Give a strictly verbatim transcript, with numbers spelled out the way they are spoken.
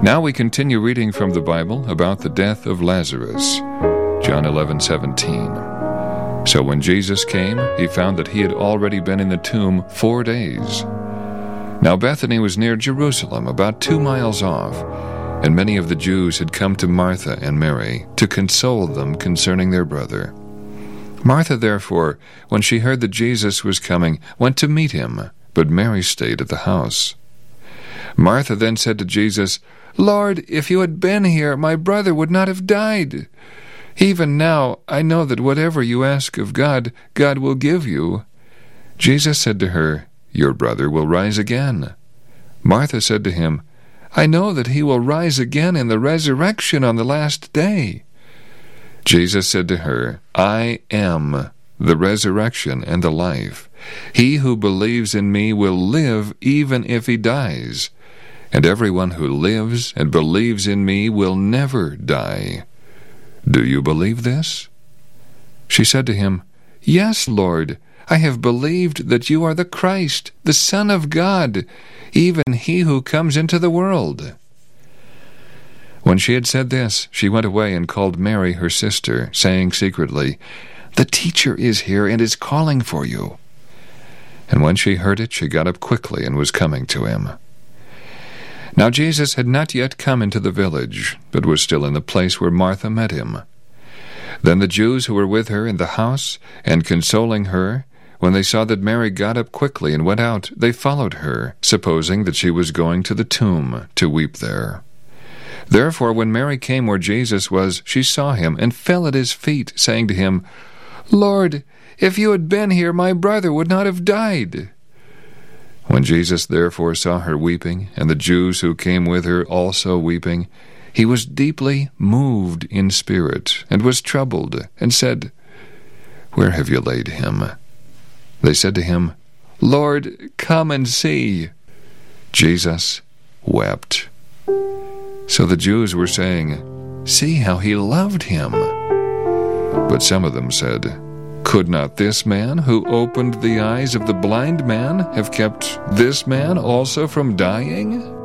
Now we continue reading from the Bible about the death of Lazarus. John eleven seventeen. So when Jesus came, he found that he had already been in the tomb four days. Now Bethany was near Jerusalem, about two miles off, and many of the Jews had come to Martha and Mary to console them concerning their brother. Martha, therefore, when she heard that Jesus was coming, went to meet him, but Mary stayed at the house. Martha then said to Jesus, "Lord, if you had been here, my brother would not have died. Even now I know that whatever you ask of God, God will give you." Jesus said to her, "Your brother will rise again." Martha said to him, "I know that he will rise again in the resurrection on the last day." Jesus said to her, "I am the resurrection and the life. He who believes in me will live even if he dies, and everyone who lives and believes in me will never die. Do you believe this?" She said to him, "Yes, Lord, I have believed that you are the Christ, the Son of God, even he who comes into the world." When she had said this, she went away and called Mary her sister, saying secretly, "The teacher is here and is calling for you." And when she heard it, she got up quickly and was coming to him. Now Jesus had not yet come into the village, but was still in the place where Martha met him. Then the Jews who were with her in the house, and consoling her, when they saw that Mary got up quickly and went out, they followed her, supposing that she was going to the tomb to weep there. Therefore when Mary came where Jesus was, she saw him, and fell at his feet, saying to him, "Lord, if you had been here, my brother would not have died." When Jesus therefore saw her weeping, and the Jews who came with her also weeping, he was deeply moved in spirit, and was troubled, and said, "Where have you laid him?" They said to him, "Lord, come and see." Jesus wept. So the Jews were saying, "See how he loved him." But some of them said, "Could not this man who opened the eyes of the blind man have kept this man also from dying?"